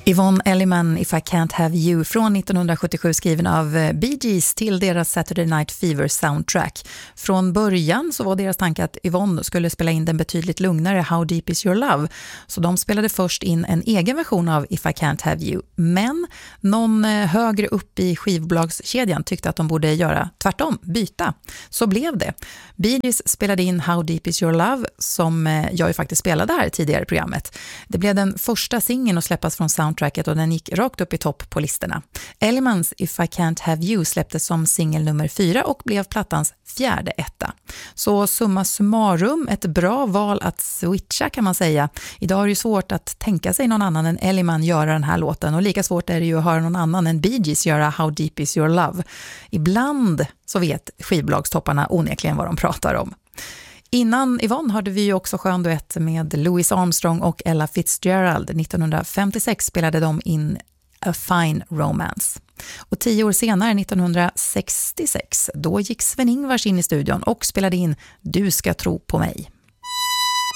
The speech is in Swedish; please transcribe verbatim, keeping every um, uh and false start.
Yvonne Elliman, If I Can't Have You, från nittonhundrasjuttiosju, skriven av Bee Gees till deras Saturday Night Fever soundtrack. Från början så var deras tanke att Yvonne skulle spela in den betydligt lugnare How Deep Is Your Love, så de spelade först in en egen version av If I Can't Have You. Men någon högre upp i skivbolagskedjan tyckte att de borde göra tvärtom, byta. Så blev det. Bee Gees spelade in How Deep Is Your Love, som jag ju faktiskt spelade här tidigare i programmet. Det blev den första singeln att släppas från soundtracket och den gick rakt upp i topp på listorna. Elements If I Can't Have You släpptes som singel nummer fyra och blev plattans fjärde etta. Så summa summarum, ett bra val att switcha kan man säga. Idag är det ju svårt att tänka sig någon annan än Elliman göra den här låten, och lika svårt är det ju att höra någon annan än Bee Gees göra How Deep Is Your Love. Ibland så vet skivbolagstopparna onekligen vad de pratar om. Innan Yvonne hörde vi ju också skön duett med Louis Armstrong och Ella Fitzgerald. nittonhundrafemtiosex spelade de in A Fine Romance. Och tio år senare, nittonhundrasextiosex, då gick Sven-Ingvars in i studion och spelade in Du ska tro på mig.